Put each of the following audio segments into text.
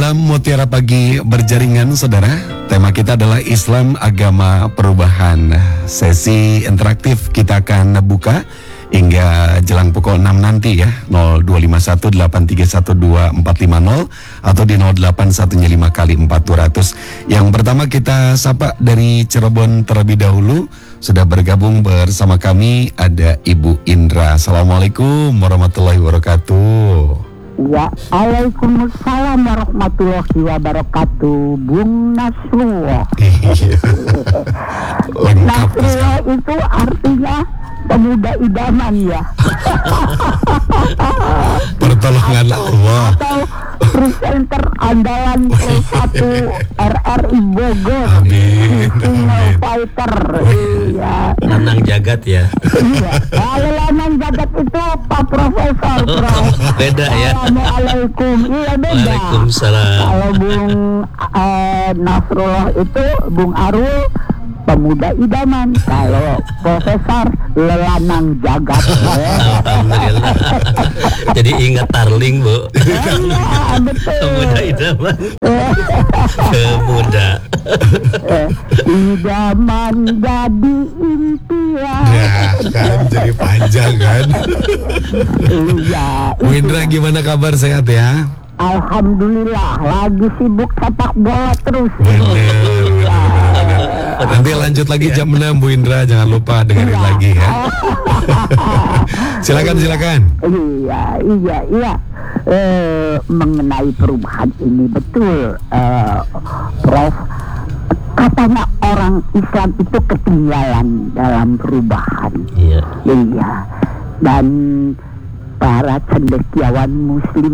Dalam Mutiara Pagi Berjaringan, saudara, tema kita adalah Islam Agama Perubahan. Sesi interaktif kita akan buka hingga jelang pukul 6 nanti ya, 0251831250 atau di 0815 kali 400. Yang pertama kita sapa dari Cirebon terlebih dahulu. Sudah bergabung bersama kami ada Ibu Indra. Assalamualaikum warahmatullahi wabarakatuh. Ya, Waalaikumsalam warahmatullahi wabarakatuh, Bung Nasrullah. Nasrullah itu artinya pemuda idaman ya. Pertolongan Allah. Atau presenter andalan Pro1 RRI Bogor. Amin. Single fighter. Iya. Lanang Jagat ya. Iya. Kalau Lanang Jagat itu Pak Profesor, Prof. Beda ya. Assalamualaikum. Iya, beda. Waalaikumsalam. Kalau Bung Nasrullah itu Bung Arul pemuda idaman. Kalau Profesor Lelanang Jagat. Alhamdulillah. Jadi ingat Tarling, Bu. Iya, betul. Pemuda idaman. Pemuda. Idaman jadi impian. Ya kan, jadi panjang kan. Iya. Bu Indra, gimana kabar, sehat ya? Alhamdulillah, lagi sibuk sepak bola terus. Nanti lanjut lagi jam 6 Bu Indra, jangan lupa dengerin lagi ya. Silakan. Iya. Mengenai perubahan ini betul, Prof. Katanya orang Islam itu ketinggalan dalam perubahan. Iya. Iya. Dan para cendekiawan Muslim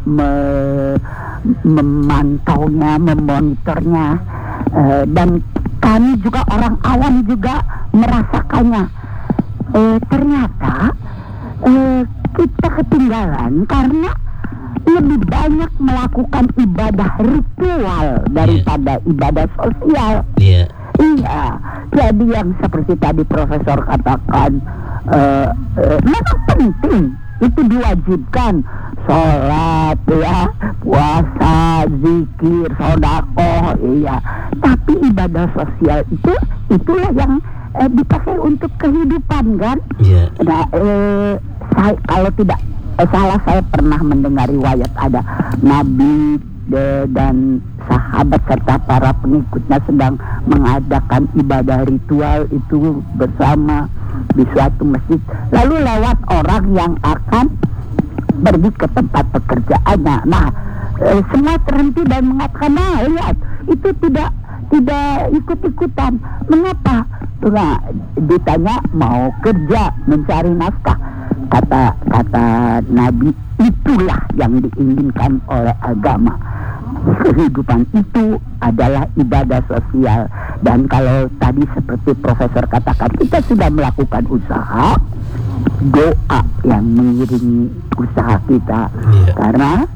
memantaunya, memonitornya, dan kami juga orang awam juga merasakannya. Ternyata kita ketinggalan karena lebih banyak melakukan ibadah ritual daripada ibadah sosial. Iya. Iya. Jadi yang seperti tadi Profesor katakan, memang penting, itu diwajibkan, sholat ya, puasa, zikir, sedekah, iya. Tapi ibadah sosial itulah yang dipakai untuk kehidupan kan. Iya. Nah, kalau tidak salah, saya pernah mendengar riwayat ada Nabi dan sahabat serta para pengikutnya sedang mengadakan ibadah ritual itu bersama di suatu masjid. Lalu lewat orang yang akan pergi ke tempat pekerjaannya. Nah, semua terhenti dan mengatakan, nah lihat, itu tidak ikut-ikutan. Mengapa? Nah, ditanya mau kerja mencari nafkah. Kata Nabi, itulah yang diinginkan oleh agama. Kehidupan itu adalah ibadah sosial. Dan kalau tadi seperti Profesor katakan, kita sudah melakukan usaha, doa yang mengiringi usaha kita. Karena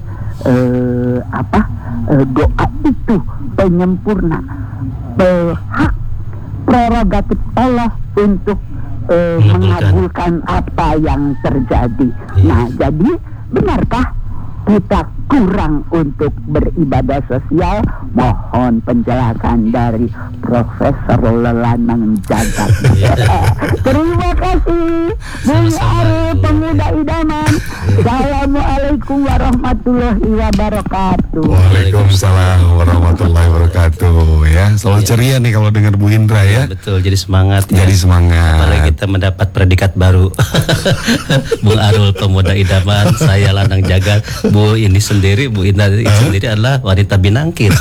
doa itu penyempurna, hak prerogatif Allah untuk mengabulkan apa yang terjadi. Nah, jadi benarkah kita kurang untuk beribadah sosial? Mohon penjelasan dari Profesor Lelanang Jagat. Terima kasih, Bung Arul, pemuda idaman. Assalamualaikum warahmatullahi wabarakatuh. Waalaikumsalam warahmatullahi wabarakatuh. Ya, selalu ceria nih kalau dengar Bu Indra ya. Betul, jadi semangat ya. Jadi semangat. Apalagi kita mendapat predikat baru. Bung Arul pemuda idaman, saya Lanang Jagat. Bu ini sendiri, Bu Indra sendiri adalah wanita binangkit.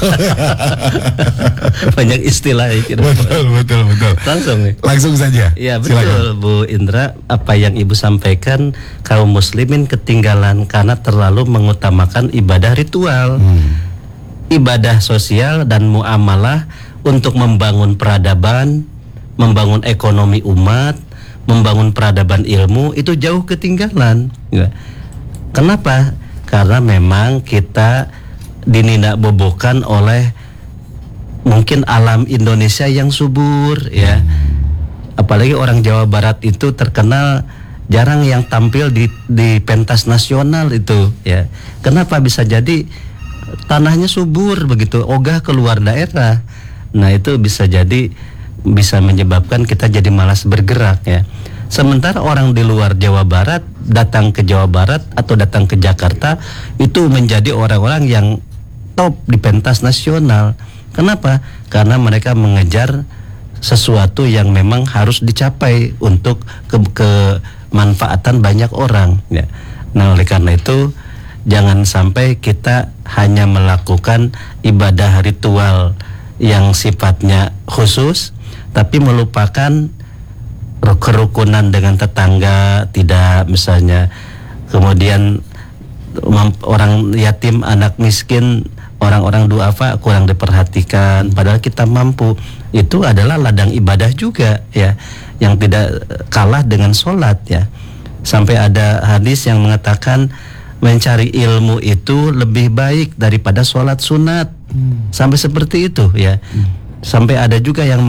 Banyak istilah ya. Betul. Langsung saja. Ya betul. Silakan. Bu Indra, apa yang Ibu sampaikan, kaum muslimin ketinggalan karena terlalu mengutamakan ibadah ritual, ibadah sosial dan muamalah untuk membangun peradaban, membangun ekonomi umat, membangun peradaban ilmu, itu jauh ketinggalan. Kenapa? Karena memang kita dinindak bobokan oleh mungkin alam Indonesia yang subur ya. Apalagi orang Jawa Barat itu terkenal jarang yang tampil di pentas nasional itu ya. Kenapa? Bisa jadi tanahnya subur begitu, ogah keluar daerah. Nah itu bisa menyebabkan kita jadi malas bergerak ya. Sementara orang di luar Jawa Barat datang ke Jawa Barat atau datang ke Jakarta itu menjadi orang-orang yang top di pentas nasional. Kenapa? Karena mereka mengejar sesuatu yang memang harus dicapai untuk kemanfaatan banyak orang ya. Nah oleh karena itu jangan sampai kita hanya melakukan ibadah ritual yang sifatnya khusus tapi melupakan kerukunan dengan tetangga, tidak misalnya, kemudian orang yatim, anak miskin, orang-orang duafa kurang diperhatikan padahal kita mampu. Itu adalah ladang ibadah juga ya, yang tidak kalah dengan sholat ya. Sampai ada hadis yang mengatakan mencari ilmu itu lebih baik daripada sholat sunat. Sampai seperti itu ya. Sampai ada juga yang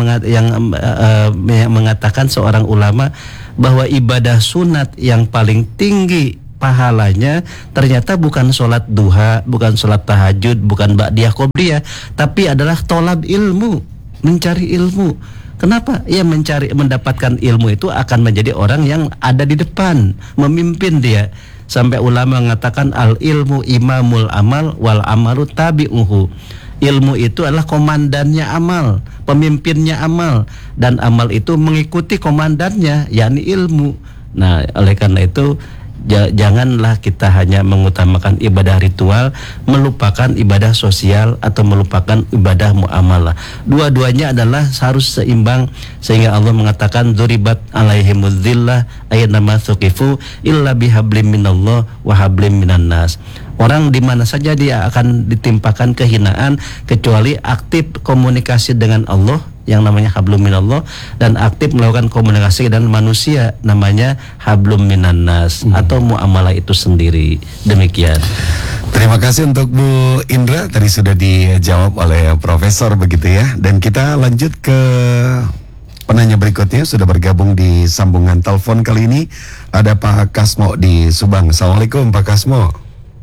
mengatakan seorang ulama bahwa ibadah sunat yang paling tinggi pahalanya ternyata bukan sholat duha, bukan sholat tahajud, bukan ba'diyah qobliyah, tapi adalah tolab ilmu, mencari ilmu. Kenapa? Ya mendapatkan ilmu itu akan menjadi orang yang ada di depan, memimpin dia. Sampai ulama mengatakan al ilmu imamul amal wal amalu tabi'uhu. Ilmu itu adalah komandannya amal, pemimpinnya amal, dan amal itu mengikuti komandannya, yakni ilmu. Nah, oleh karena itu janganlah kita hanya mengutamakan ibadah ritual, melupakan ibadah sosial atau melupakan ibadah muamalah. Dua-duanya adalah harus seimbang, sehingga Allah mengatakan dzuribat alaihimuz zillah ayyama thuqifu illa bihablim minallah wa hablim minan nas. Orang di mana saja dia akan ditimpakan kehinaan kecuali aktif komunikasi dengan Allah yang namanya hablum minallah, dan aktif melakukan komunikasi dengan manusia namanya hablum minan nas atau muamalah itu sendiri. Demikian. Terima kasih untuk Bu Indra, tadi sudah dijawab oleh Profesor begitu ya. Dan kita lanjut ke penanya berikutnya. Sudah bergabung di sambungan telepon kali ini ada Pak Kasmo di Subang. Assalamualaikum Pak Kasmo.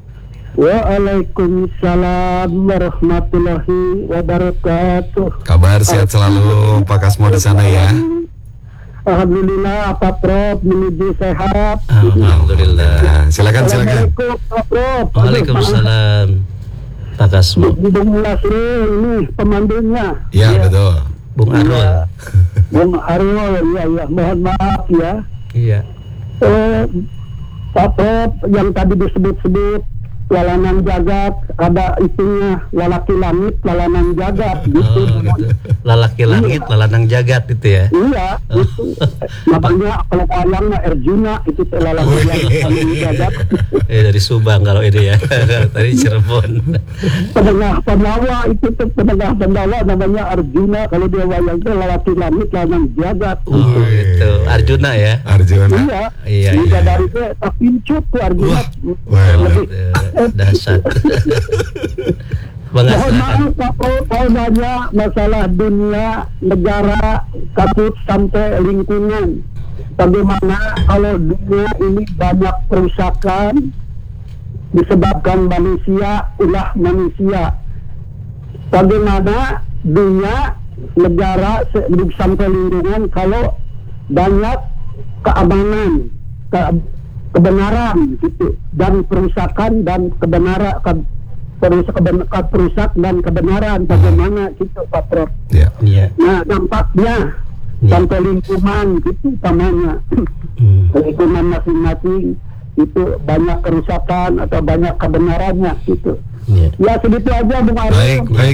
Waalaikumsalam warahmatullahi wabarakatuh. Kabar sehat selalu Pak Kasmo di sana ya. Alhamdulillah Pak Prof, menuju sehat. Alhamdulillah. Silakan. Assalamualaikum Pak Prof. Waalaikumsalam Pak Kasmo. Bung Lasri ini pemandunya. Ya betul. Bung Arul. Bung Arul, ya, mohon maaf ya. Iya. Pak Prof, yang tadi disebut-sebut Walanan jagat, ada itunya walaki langit, lalanang jagat gitu. Lalaki langit, lalanang jagat itu ya. Iya, itu. Namanya kalau wayang Arjuna itu lalanang jagat. Dari Subang kalau ini ya. Tadi Cirebon. Penengah pendawa itu tuh penengah pendawa namanya Arjuna, kalau dia wayang itu lalaki langit, lalanang jagat. Oh gitu. Arjuna ya. Iya. Iya. Dari itu tapi tuh Arjuna. Dasar. Mohon maaf Pak Pro, mau nanya masalah dunia, negara, kabut sampai lingkungan. Bagaimana kalau dunia ini banyak kerusakan disebabkan manusia, ulah manusia. Bagaimana dunia, negara sampai lingkungan kalau banyak keamanan, kebenaran gitu, dan perusakan dan kebenaran, perusak dan kebenaran, bagaimana gitu Pak Prof. Ya. Nah dampaknya sampai lingkungan gitu utamanya. Lingkungan masing-masing itu banyak kerusakan atau banyak kebenarannya gitu. Ya segitu aja Bung Arul. Baik.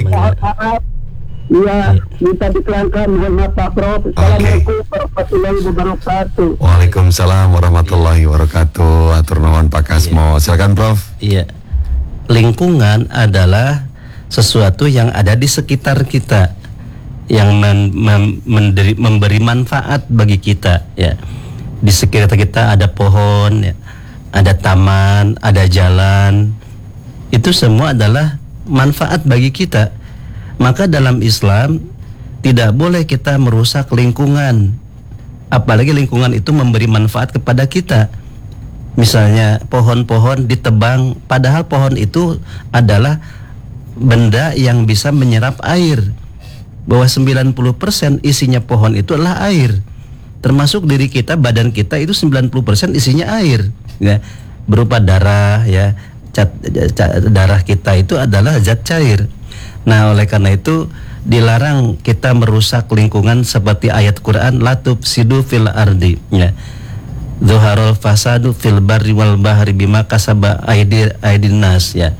Iya, minta diterangkan, mohon maaf Pak Prof. Assalamualaikum warahmatullahi wabarakatuh. Waalaikumsalam warahmatullahi wabarakatuh. Atur nuhun Pak Kasmo. Silakan Prof. Iya. Lingkungan adalah sesuatu yang ada di sekitar kita, yang memberi manfaat bagi kita ya. Di sekitar kita ada pohon ya, ada taman, ada jalan. Itu semua adalah manfaat bagi kita. Maka dalam Islam tidak boleh kita merusak lingkungan, apalagi lingkungan itu memberi manfaat kepada kita. Misalnya pohon-pohon ditebang, padahal pohon itu adalah benda yang bisa menyerap air. Bahwa 90% isinya pohon itu adalah air. Termasuk diri kita, badan kita itu 90% isinya air, ya. Berupa darah, ya. Darah kita itu adalah zat cair. Nah, oleh karena itu dilarang kita merusak lingkungan seperti ayat Quran la tufsidu fil ardi, ya. Zuharul fasadu fil barri wal bahri bima kasaba aydin nas, ya.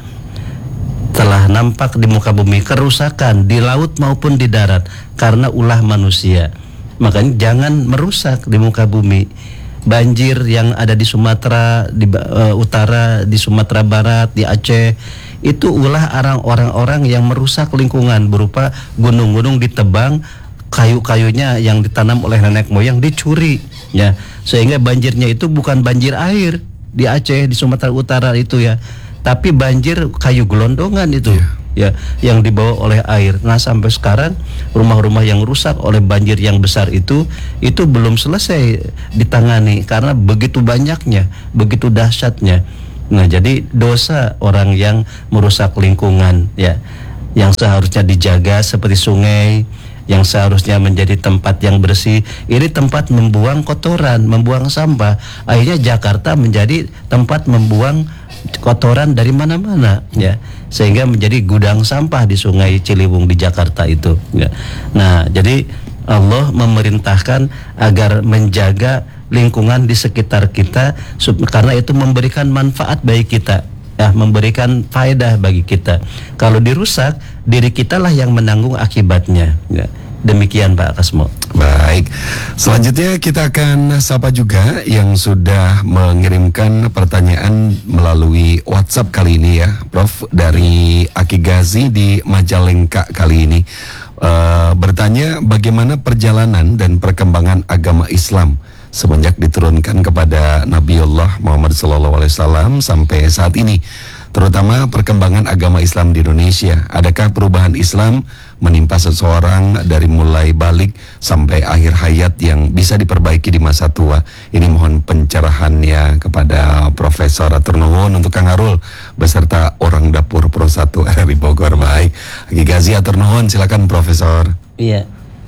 Telah nampak di muka bumi kerusakan di laut maupun di darat karena ulah manusia. Makanya jangan merusak di muka bumi. Banjir yang ada di Sumatera di utara, di Sumatera Barat, di Aceh, itu ulah orang-orang yang merusak lingkungan berupa gunung-gunung ditebang, kayu-kayunya yang ditanam oleh nenek moyang dicuri, ya. Sehingga banjirnya itu bukan banjir air di Aceh, di Sumatera Utara itu, ya, tapi banjir kayu gelondongan itu, ya, yang dibawa oleh air. Nah, sampai sekarang rumah-rumah yang rusak oleh banjir yang besar itu belum selesai ditangani karena begitu banyaknya, begitu dahsyatnya. Nah, jadi dosa orang yang merusak lingkungan, ya, yang seharusnya dijaga seperti sungai, yang seharusnya menjadi tempat yang bersih, ini tempat membuang kotoran, membuang sampah. Akhirnya Jakarta menjadi tempat membuang kotoran dari mana-mana, ya, sehingga menjadi gudang sampah di Sungai Ciliwung di Jakarta itu, ya. Nah, jadi Allah memerintahkan agar menjaga lingkungan di sekitar kita karena itu memberikan manfaat bagi kita, ya, memberikan faedah bagi kita. Kalau dirusak, diri kita lah yang menanggung akibatnya, ya. Demikian Pak Kasmo. Baik, selanjutnya kita akan sapa juga yang sudah mengirimkan pertanyaan melalui WhatsApp kali ini, ya, Prof, dari Aki Gazi di Majalengka kali ini. Bertanya bagaimana perjalanan dan perkembangan agama Islam semenjak diturunkan kepada Nabiullah Muhammad SAW sampai saat ini, terutama perkembangan agama Islam di Indonesia. Adakah perubahan Islam menimpa seseorang dari mulai balik sampai akhir hayat yang bisa diperbaiki di masa tua? Ini mohon pencerahannya kepada Profesor Atur Nuhun untuk Kang Arul beserta orang dapur Pro 1 RRI Bogor. Baik, Aki Gazi Atur Nuhun, silakan Profesor. Iya.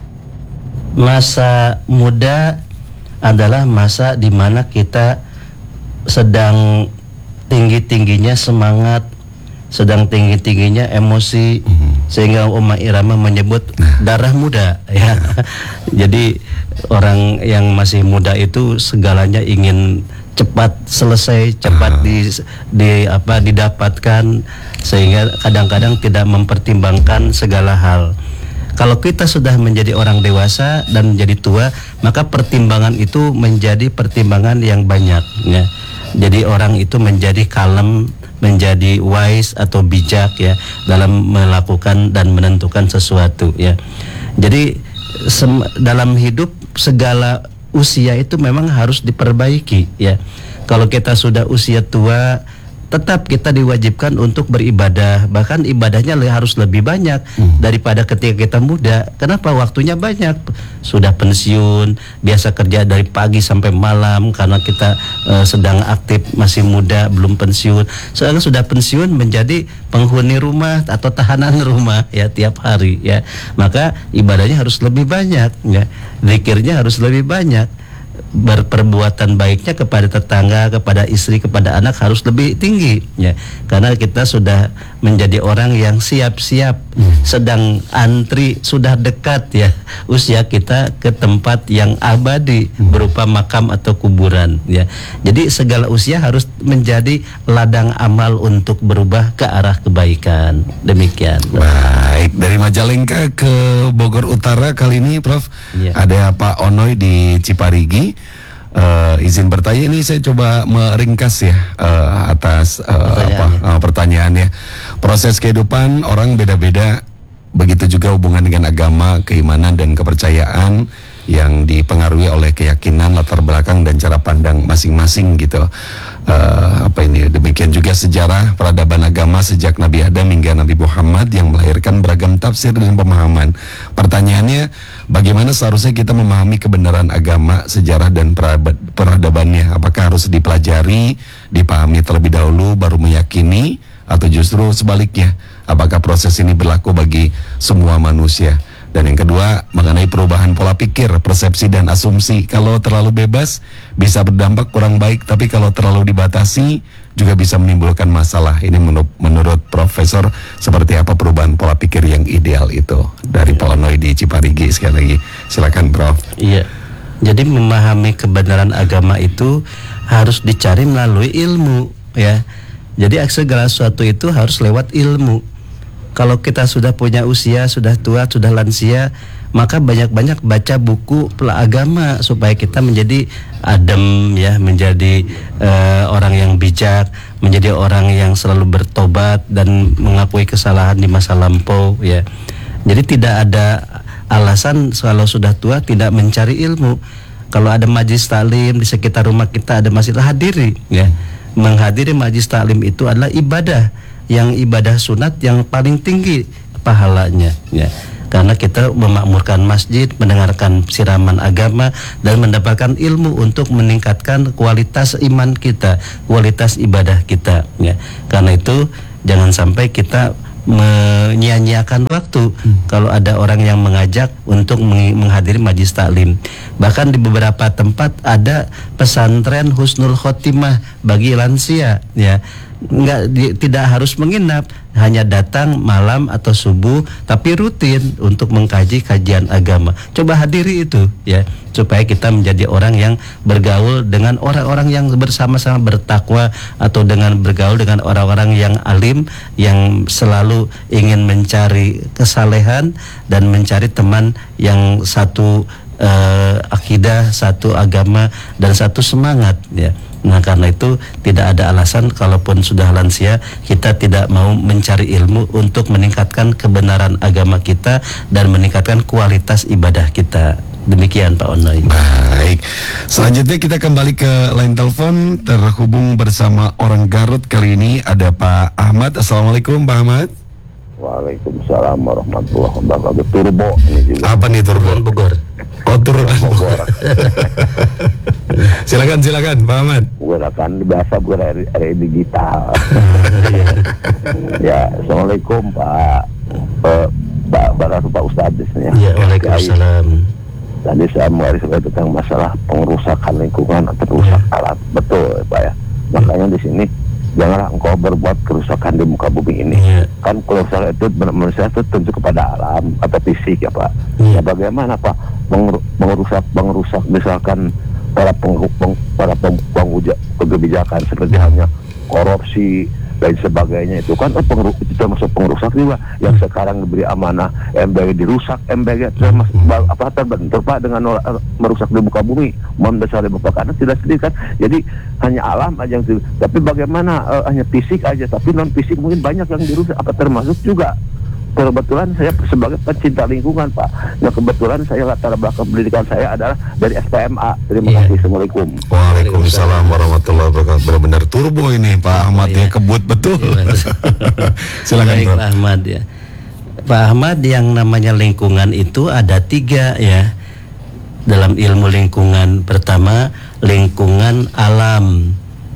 Masa muda adalah masa di mana kita sedang tinggi-tingginya semangat, sedang tinggi-tingginya emosi, sehingga Uma Irama menyebut darah muda, ya. Jadi orang yang masih muda itu segalanya ingin cepat selesai, cepat didapatkan, sehingga kadang-kadang tidak mempertimbangkan segala hal. Kalau kita sudah menjadi orang dewasa dan menjadi tua, maka pertimbangan itu menjadi pertimbangan yang banyak, ya. Jadi orang itu menjadi kalem, menjadi wise atau bijak, ya, dalam melakukan dan menentukan sesuatu, ya. Jadi dalam hidup segala usia itu memang harus diperbaiki, ya. Kalau kita sudah usia tua, tetap kita diwajibkan untuk beribadah, bahkan ibadahnya harus lebih banyak daripada ketika kita muda. Kenapa? Waktunya banyak, sudah pensiun, biasa kerja dari pagi sampai malam karena kita sedang aktif, masih muda, belum pensiun. Sekarang sudah pensiun menjadi penghuni rumah atau tahanan rumah, ya, tiap hari, ya. Maka ibadahnya harus lebih banyak, ya. Zikirnya harus lebih banyak. Berperbuatan baiknya kepada tetangga, kepada istri, kepada anak harus lebih tinggi, ya, karena kita sudah menjadi orang yang siap-siap, sedang antri, sudah dekat, ya, usia kita ke tempat yang abadi berupa makam atau kuburan, ya. Jadi segala usia harus menjadi ladang amal untuk berubah ke arah kebaikan. Demikian. Baik, dari Majalengka ke Bogor Utara kali ini, Prof, ya. Ada Pak Onoy di Ciparigi. Izin bertanya, ini saya coba meringkas, ya, atas pertanyaannya. Proses kehidupan orang beda-beda, begitu juga hubungan dengan agama, keimanan dan kepercayaan yang dipengaruhi oleh keyakinan, latar belakang dan cara pandang masing-masing, gitu. Demikian juga sejarah peradaban agama sejak Nabi Adam hingga Nabi Muhammad yang melahirkan beragam tafsir dan pemahaman. Pertanyaannya, bagaimana seharusnya kita memahami kebenaran agama, sejarah dan peradabannya? Apakah harus dipelajari, dipahami terlebih dahulu baru meyakini, atau justru sebaliknya, apakah proses ini berlaku bagi semua manusia. Dan yang kedua, mengenai perubahan pola pikir, persepsi dan asumsi. Kalau terlalu bebas bisa berdampak kurang baik, tapi kalau terlalu dibatasi juga bisa menimbulkan masalah. Ini menurut Profesor, seperti apa perubahan pola pikir yang ideal itu? Dari Pak Onoy di Ciparigi sekali lagi. Silakan Prof. Iya. Jadi memahami kebenaran agama itu harus dicari melalui ilmu, ya. Jadi segala sesuatu itu harus lewat ilmu. Kalau kita sudah punya usia, sudah tua, sudah lansia, maka banyak-banyak baca buku agama supaya kita menjadi adem, ya, menjadi orang yang bijak, menjadi orang yang selalu bertobat dan mengakui kesalahan di masa lampau, ya. Jadi tidak ada alasan kalau sudah tua tidak mencari ilmu. Kalau ada majlis taklim di sekitar rumah kita, ada masjid, hadiri, ya. Menghadiri majlis taklim itu adalah ibadah, yang ibadah sunat yang paling tinggi pahalanya, ya. Karena kita memakmurkan masjid, mendengarkan siraman agama dan mendapatkan ilmu untuk meningkatkan kualitas iman kita, kualitas ibadah kita, ya. Karena itu jangan sampai kita menyia-nyiakan waktu kalau ada orang yang mengajak untuk menghadiri majlis taklim. Bahkan di beberapa tempat ada pesantren husnul khotimah bagi lansia, ya. Tidak harus menginap, hanya datang malam atau subuh, tapi rutin untuk mengkaji kajian agama. Coba hadiri itu, ya, supaya kita menjadi orang yang bergaul dengan orang-orang yang bersama-sama bertakwa, atau dengan bergaul dengan orang-orang yang alim, yang selalu ingin mencari kesalehan dan mencari teman yang satu akidah, satu agama dan satu semangat, ya. Nah, karena itu tidak ada alasan kalaupun sudah lansia kita tidak mau mencari ilmu untuk meningkatkan kebenaran agama kita dan meningkatkan kualitas ibadah kita. Demikian Pak Onoy. Baik, selanjutnya kita kembali ke line telepon, terhubung bersama orang Garut. Kali ini ada Pak Ahmad. Assalamualaikum Pak Ahmad. Waalaikumsalam warahmatullahi wabarakatuh. Turbo ini juga. Apa nih Turbo? Bogor. Oh, Turbo. Silakan Pak Ahmad. Gunakan bahasa area digital. Ya, assalamualaikum Pak Ustadz ya. Ya, waalaikumsalam. Tadi saya menggarisbawahi tentang masalah pengerusakan lingkungan atau rusak alat. Betul Pak ya. Makanya di sini janganlah engkau berbuat kerusakan di muka bumi ini. Kan kerusakan itu manusia itu tentu kepada alam atau fisik ya Pak. Ya bagaimana Pak mengerusak misalkan para penguja kebijakan seperti halnya korupsi dan sebagainya, itu kan itu termasuk pengrusak juga. Yang sekarang diberi amanah MBG dirusak, MBG termasuk terbentur Pak dengan merusak di muka bumi, membesar di muka karena tidak sedih kan. Jadi hanya alam aja yang tapi bagaimana hanya fisik aja, tapi non fisik mungkin banyak yang dirusak, apa termasuk juga. Kebetulan saya sebagai pencinta lingkungan Pak. Nah kebetulan saya latar belakang pendidikan saya adalah dari STMA. Terima kasih. Assalamualaikum. Waalaikumsalam warahmatullahi wabarakatuh. Benar-benar turbo ini Pak Ahmad, ya, kebut betul. Silakan Pak Ahmad, ya. Pak Ahmad, yang namanya lingkungan itu ada 3, ya. Dalam ilmu lingkungan, pertama lingkungan alam,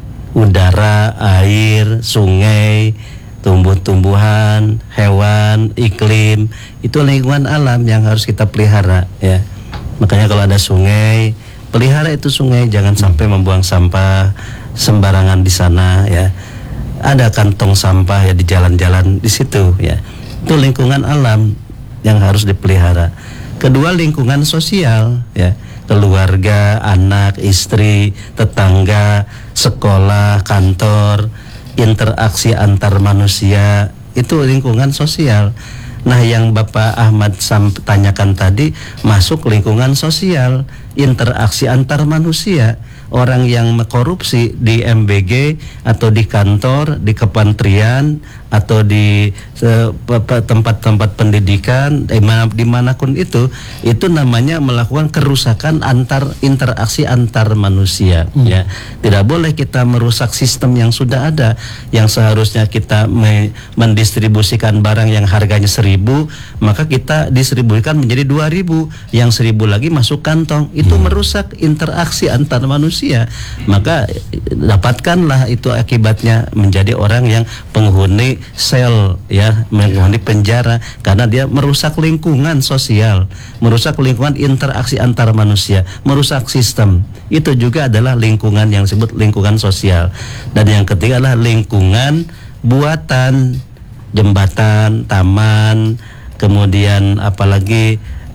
udara, air, sungai, tumbuh-tumbuhan, hewan, iklim, itu lingkungan alam yang harus kita pelihara, ya. Makanya kalau ada sungai, pelihara itu sungai, jangan sampai membuang sampah sembarangan di sana, ya. Ada kantong sampah ya di jalan-jalan di situ, ya. Itu lingkungan alam yang harus dipelihara. Kedua, lingkungan sosial, ya. Keluarga, anak, istri, tetangga, sekolah, kantor, interaksi antar manusia, itu lingkungan sosial. Nah, yang Bapak Ahmad tanyakan tadi masuk lingkungan sosial, interaksi antar manusia. Orang yang korupsi di MBG atau di kantor, di kementerian atau di tempat-tempat pendidikan, dimanapun itu namanya melakukan kerusakan interaksi antar manusia. Ya, tidak boleh kita merusak sistem yang sudah ada, yang seharusnya kita mendistribusikan barang yang harganya 1.000 1000, maka kita distribusikan menjadi 2000, yang 1000 lagi masuk kantong. Itu merusak interaksi antar manusia. Maka dapatkanlah itu akibatnya menjadi orang yang penghuni sel, ya, penghuni penjara, karena dia merusak lingkungan sosial, merusak lingkungan interaksi antar manusia, merusak sistem. Itu juga adalah lingkungan yang disebut lingkungan sosial. Dan yang ketiga adalah lingkungan buatan, jembatan, taman, kemudian apalagi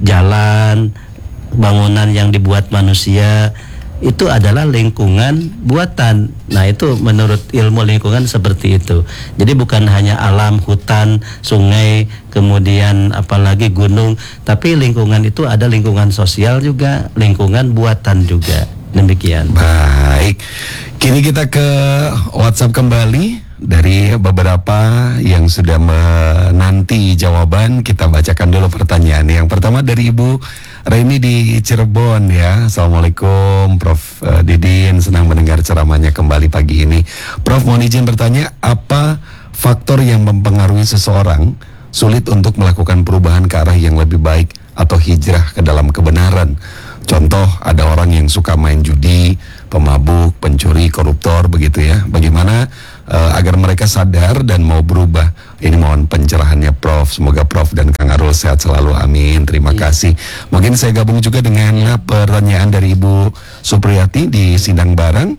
jalan, bangunan yang dibuat manusia, itu adalah lingkungan buatan. Nah, itu menurut ilmu lingkungan seperti itu. Jadi bukan hanya alam, hutan, sungai, kemudian apalagi gunung, tapi lingkungan itu ada lingkungan sosial juga, lingkungan buatan juga. Demikian. Baik, kini kita ke WhatsApp kembali dari beberapa yang sudah menanti jawaban. Kita bacakan dulu pertanyaan. Yang pertama dari Ibu Reni di Cirebon, ya. Assalamualaikum Prof Didin, senang mendengar ceramahnya kembali pagi ini. Prof, mohon izin bertanya, apa faktor yang mempengaruhi seseorang sulit untuk melakukan perubahan ke arah yang lebih baik atau hijrah ke dalam kebenaran? Contoh, ada orang yang suka main judi, pemabuk, pencuri, koruptor, begitu ya. Bagaimana agar mereka sadar dan mau berubah? Ini mohon pencerahannya Prof. Semoga Prof dan Kang Arul sehat selalu, amin. Terima kasih. Mungkin saya gabung juga dengan pertanyaan dari Ibu Supriyati di Sindang Barang.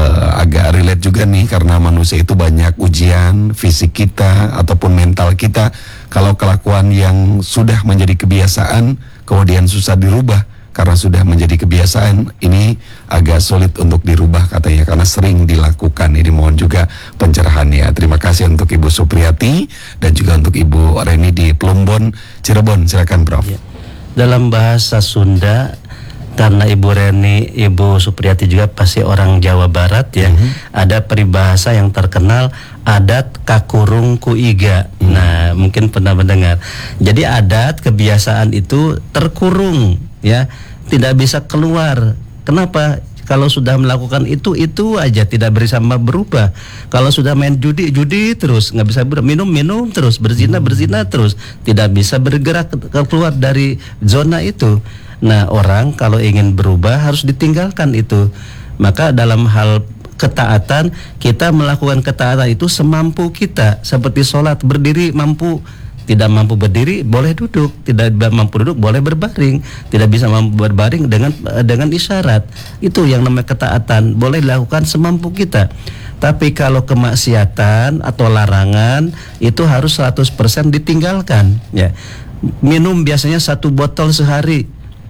Agak relate juga nih, karena manusia itu banyak ujian fisik kita ataupun mental kita. Kalau kelakuan yang sudah menjadi kebiasaan kemudian susah dirubah karena sudah menjadi kebiasaan, ini agak sulit untuk dirubah katanya, karena sering dilakukan. Ini mohon juga pencerahannya. Terima kasih untuk Ibu Supriyati dan juga untuk Ibu Reni di Plumbon, Cirebon. Silakan Prof. Ya. Dalam bahasa Sunda, karena Ibu Reni, Ibu Supriyati juga pasti orang Jawa Barat, ya. Ada peribahasa yang terkenal, adat kakurung ku iga. Nah, mungkin pernah mendengar. Jadi adat, kebiasaan itu terkurung, ya, tidak bisa keluar. Kenapa? Kalau sudah melakukan itu aja, tidak bisa berubah. Kalau sudah main judi terus, nggak bisa berubah. Minum terus, berzina terus, tidak bisa bergerak keluar dari zona itu. Nah, orang kalau ingin berubah harus ditinggalkan itu. Maka dalam hal ketaatan, kita melakukan ketaatan itu semampu kita. Seperti sholat, berdiri mampu, tidak mampu berdiri boleh duduk, tidak mampu duduk boleh berbaring, tidak bisa mampu berbaring dengan isyarat. Itu yang namanya ketaatan, boleh dilakukan semampu kita. Tapi kalau kemaksiatan atau larangan itu harus 100% ditinggalkan, ya. Minum biasanya 1 botol sehari,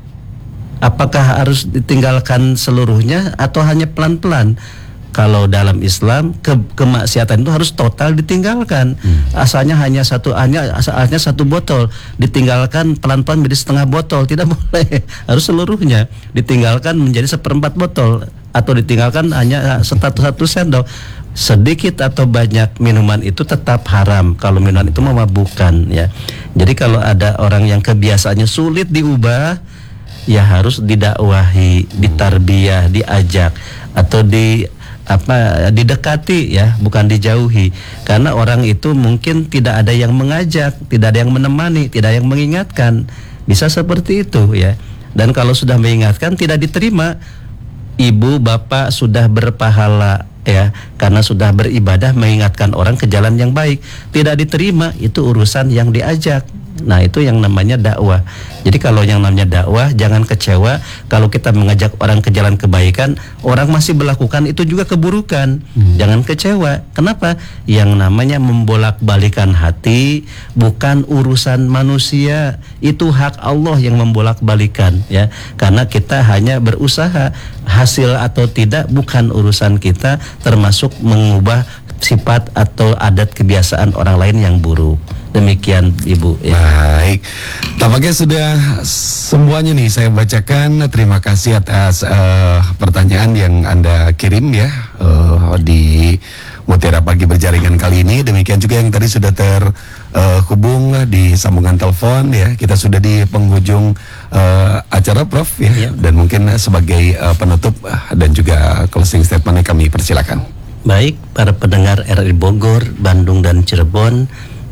apakah harus ditinggalkan seluruhnya atau hanya pelan-pelan? Kalau dalam Islam kemaksiatan itu harus total ditinggalkan. Asalnya hanya satu botol, ditinggalkan pelan-pelan menjadi setengah botol, tidak boleh. Harus seluruhnya ditinggalkan menjadi 1/4 botol, atau ditinggalkan hanya 1 sendok. Sedikit atau banyak minuman itu tetap haram kalau minuman itu memabukkan, ya. Jadi kalau ada orang yang kebiasaannya sulit diubah, ya harus didakwahi, ditarbiyah, diajak, atau didekati, ya, bukan dijauhi. Karena orang itu mungkin tidak ada yang mengajak, tidak ada yang menemani, tidak ada yang mengingatkan. Bisa seperti itu, ya. Dan kalau sudah mengingatkan tidak diterima, ibu bapak sudah berpahala, ya, karena sudah beribadah mengingatkan orang ke jalan yang baik. Tidak diterima, itu urusan yang diajak. Nah, itu yang namanya dakwah. Jadi kalau yang namanya dakwah, jangan kecewa kalau kita mengajak orang ke jalan kebaikan, orang masih melakukan itu juga keburukan. Jangan kecewa. Kenapa? Yang namanya membolak-balikan hati bukan urusan manusia. Itu hak Allah yang membolak-balikan, ya. Karena kita hanya berusaha, hasil atau tidak bukan urusan kita, termasuk mengubah sifat atau adat kebiasaan orang lain yang buruk. Demikian Ibu, ya. Baik, tampaknya sudah semuanya nih saya bacakan. Terima kasih atas pertanyaan yang Anda kirim, ya, di Mutiara Pagi Berjaringan kali ini. Demikian juga yang tadi sudah terhubung di sambungan telepon, ya. Kita sudah di penghujung acara Prof, ya. Dan mungkin sebagai penutup dan juga closing statementnya kami persilakan. Baik, para pendengar RRI Bogor, Bandung dan Cirebon,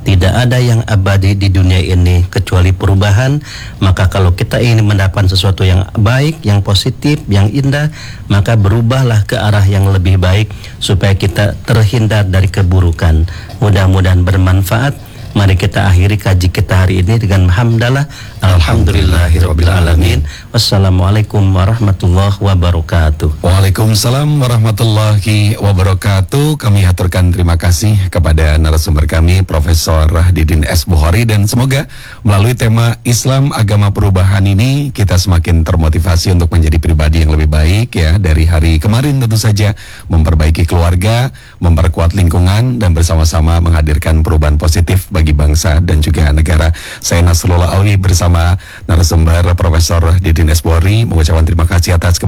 Tidak ada yang abadi di dunia ini kecuali perubahan. Maka kalau kita ingin mendapatkan sesuatu yang baik, yang positif, yang indah, maka berubahlah ke arah yang lebih baik supaya kita terhindar dari keburukan. Mudah-mudahan bermanfaat. Mari kita akhiri kaji kita hari ini dengan hamdalah. Alhamdulillahirabbil alamin. Wassalamualaikum warahmatullahi wabarakatuh. Waalaikumsalam warahmatullahi wabarakatuh. Kami haturkan terima kasih kepada narasumber kami Profesor Didin S. Bukhari, dan semoga melalui tema Islam Agama Perubahan ini kita semakin termotivasi untuk menjadi pribadi yang lebih baik ya. Dari hari kemarin tentu saja memperbaiki keluarga, memperkuat lingkungan, dan bersama-sama menghadirkan perubahan positif bagi bangsa dan juga negara. Saya Nasrullah Auli bersama narasumber Profesor Didin S. Bukhari mengucapkan terima kasih atas